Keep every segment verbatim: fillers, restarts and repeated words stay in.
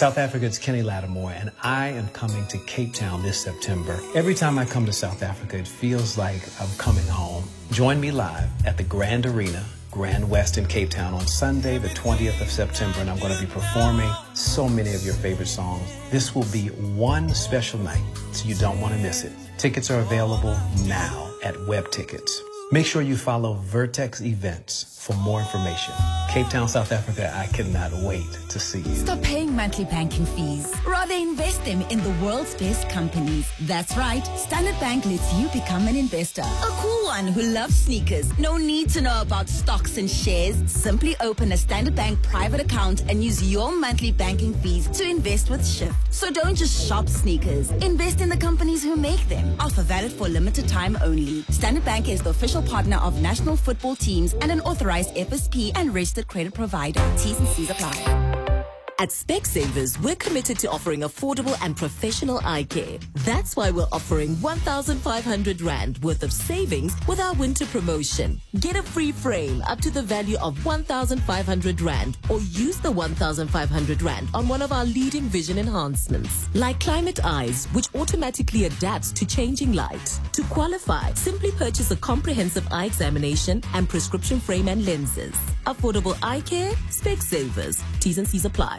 South Africa's Kenny Lattimore, and I am coming to Cape Town this September. Every time I come to South Africa, it feels like I'm coming home. Join me live at the Grand Arena, Grand West in Cape Town on Sunday, the twentieth of September, and I'm going to be performing so many of your favorite songs. This will be one special night, so you don't want to miss it. Tickets are available now at Web Tickets. Make sure you follow Vertex Events for more information. Cape Town, South Africa, I cannot wait to see you. Stop paying monthly banking fees. Rather invest them in the world's best companies. That's right. Standard Bank lets you become an investor. A cool one who loves sneakers. No need to know about stocks and shares. Simply open a Standard Bank private account and use your monthly banking fees to invest with Shift. So don't just shop sneakers. Invest in the companies who make them. Offer valid for limited time only. Standard Bank is the official partner of national football teams and an authorized F S P and registered credit provider. T's and C's apply. At Specsavers, we're committed to offering affordable and professional eye care. That's why we're offering one thousand five hundred rand worth of savings with our winter promotion. Get a free frame up to the value of one thousand five hundred rand, or use the one thousand five hundred rand on one of our leading vision enhancements, like Climate Eyes, which automatically adapts to changing light. To qualify, simply purchase a comprehensive eye examination and prescription frame and lenses. Affordable eye care, Specsavers. T's and C's apply.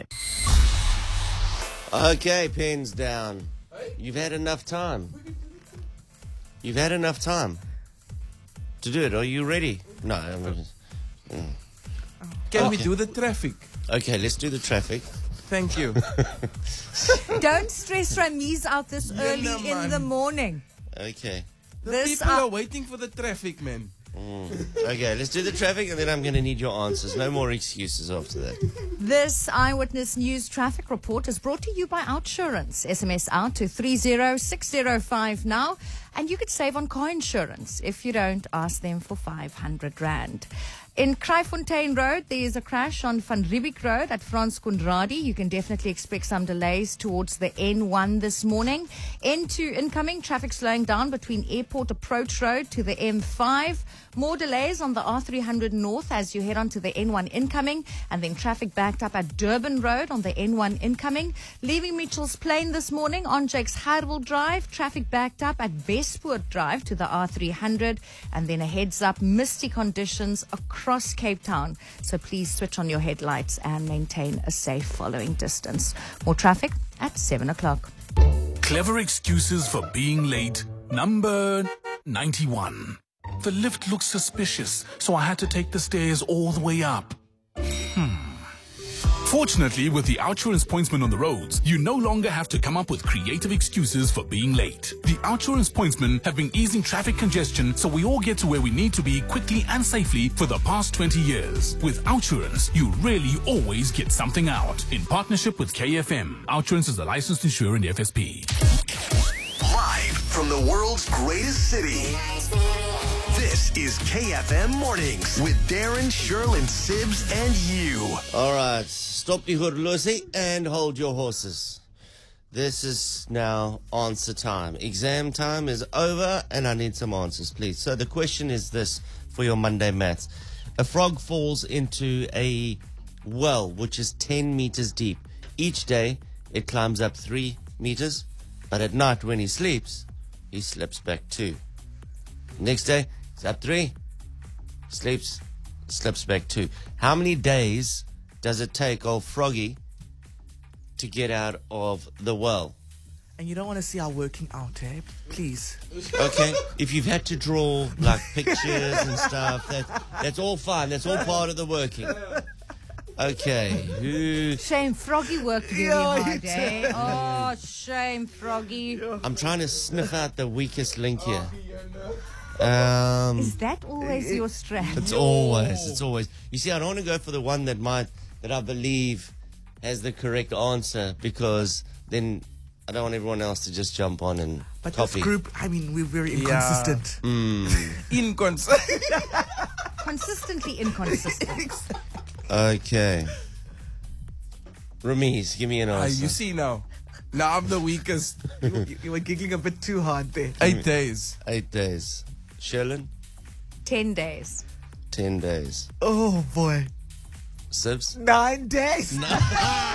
Okay, pens down. You've had enough time. You've had enough time to do it. Are you ready? No. I'm just, mm. Can okay. we do the traffic? Okay, let's do the traffic. Thank you. Don't stress Ramiz out this early yeah, no, in the morning. Okay. The this people are, are waiting for the traffic, man. Mm. Okay, let's do the traffic, and then I'm going to need your answers. No more excuses after that. This Eyewitness News traffic report is brought to you by Outsurance. S M S out to three zero six zero five now, and you could save on car insurance. If you don't, ask them for five hundred rand. In Kraaifontein Road, there is a crash on Van Riebeek Road at Frans Konradi. You can definitely expect some delays towards the N one this morning. N two incoming, traffic slowing down between Airport Approach Road to the M five. More delays on the R three hundred North as you head on to the N one incoming. And then traffic backed up at Durban Road on the N one incoming. Leaving Mitchell's Plain this morning on Jake's Hardwell Drive. Traffic backed up at Westpoort Drive to the R three hundred. And then a heads up, misty conditions across Cape Town. So please switch on your headlights and maintain a safe following distance. More traffic at seven o'clock. Clever excuses for being late. Number ninety-one. The lift looks suspicious, so I had to take the stairs all the way up. Hmm. Fortunately, with the Outsurance pointsman on the roads, you no longer have to come up with creative excuses for being late. The Outsurance pointsmen have been easing traffic congestion so we all get to where we need to be quickly and safely for the past twenty years. With Outsurance, you really always get something out. In partnership with K F M, Outsurance is a licensed insurer in the F S P. Live from the world's greatest city. This is K F M Mornings with Darren, Shirl, and Sibs and you. All right, stop the horlosie and hold your horses. This is now answer time. Exam time is over and I need some answers, please. So the question is this for your Monday maths. A frog falls into a well which is ten meters deep. Each day it climbs up three meters, but at night when he sleeps, he slips back two. Next day, it's up three, sleeps, slips back two. How many days does it take old Froggy to get out of the well? And you don't want to see our working out, eh? Please. Okay, if you've had to draw like pictures and stuff, that, that's all fine. That's all part of the working. Okay, who... Shame, Froggy worked very Yeah, hard, he eh? did. Oh, shame, Froggy. I'm trying to sniff out the weakest link here. Um, Is that always your strat? It's always, it's always. You see, I don't want to go for the one that might, that I believe has the correct answer, because then I don't want everyone else to just jump on and But copy. this group, I mean, we're very inconsistent. Yeah. Mm. Inconsistent. Consistently inconsistent. Okay. Ramiz, give me an Ah, answer. you see now. Now I'm the weakest. you, you, you were giggling a bit too hard there. Eight days. Eight days. Sherlyn? Ten days. Ten days. Oh, boy. Sibs? Nine days. No.